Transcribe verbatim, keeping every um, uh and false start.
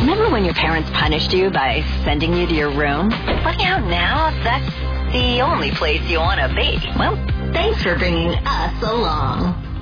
Remember when your parents punished you by sending you to your room? Funny how now that's the only place you want to be. Well, thanks for bringing us along.